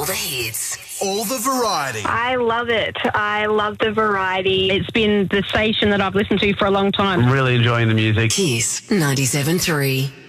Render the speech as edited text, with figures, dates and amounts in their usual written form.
All the hits. All the variety. I love it. I love the variety. It's been the station that I've listened to for a long time. I'm really enjoying the music. Kiss 97.3.